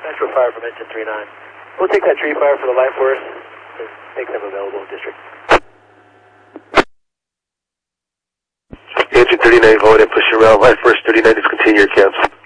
Central fire from engine 39. We'll take that tree fire for the life force and make them available in district. Engine 39 going and pushing around. Life force 39 discontinue your cancel.